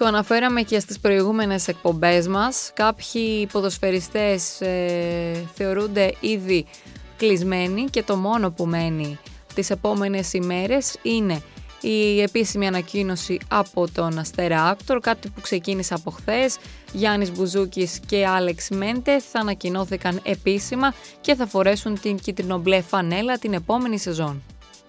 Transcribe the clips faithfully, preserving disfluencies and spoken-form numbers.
Το αναφέραμε και στις προηγούμενες εκπομπές μας. Κάποιοι ποδοσφαιριστές ε, θεωρούνται ήδη κλεισμένοι και το μόνο που μένει τις επόμενες ημέρες είναι η επίσημη ανακοίνωση από τον Αστέρα Άκτορ, κάτι που ξεκίνησε από χθες. Γιάννης Μπουζούκης και Άλεξ Μέντε θα ανακοινώθηκαν επίσημα και θα φορέσουν την κίτρινο-μπλε φανέλα την επόμενη σεζόν.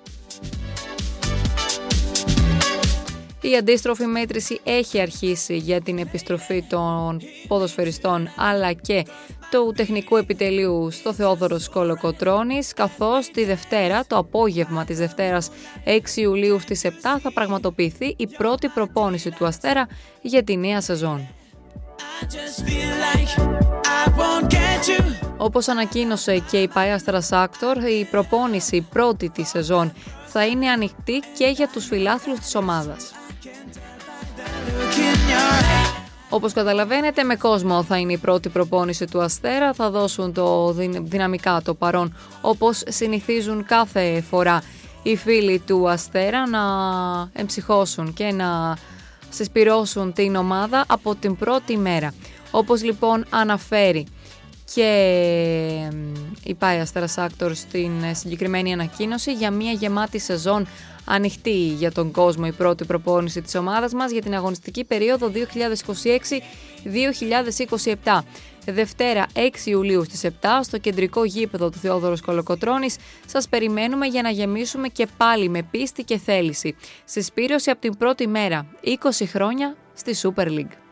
Η αντίστροφη μέτρηση έχει αρχίσει για την επιστροφή των ποδοσφαιριστών αλλά και του τεχνικού επιτελείου στο Θεόδωρος Κολοκοτρώνης, καθώς τη Δευτέρα, το απόγευμα της Δευτέρας έξι Ιουλίου στις επτά θα πραγματοποιηθεί η πρώτη προπόνηση του Αστέρα για τη νέα σεζόν. Όπως ανακοίνωσε και η Πάη Αστέρας Άκτορ, η προπόνηση πρώτη της σεζόν θα είναι ανοιχτή και για τους φιλάθλους της ομάδας. Όπως καταλαβαίνετε, με κόσμο θα είναι η πρώτη προπόνηση του Αστέρα, θα δώσουν το δυναμικά το παρόν όπως συνηθίζουν κάθε φορά οι φίλοι του Αστέρα, να εμψυχώσουν και να συσπυρώσουν την ομάδα από την πρώτη μέρα. Όπως λοιπόν αναφέρει και η Πάη Αστέρας Άκτορ στην συγκεκριμένη ανακοίνωση, για μια γεμάτη σεζόν ανοιχτή για τον κόσμο η πρώτη προπόνηση της ομάδας μας για την αγωνιστική περίοδο δύο χιλιάδες είκοσι έξι δύο χιλιάδες είκοσι επτά. Δευτέρα έξι Ιουλίου στις επτά στο κεντρικό γήπεδο του Θεόδωρος Κολοκοτρώνης σας περιμένουμε για να γεμίσουμε και πάλι με πίστη και θέληση. Συσπήρωση από την πρώτη μέρα, είκοσι χρόνια στη Super League.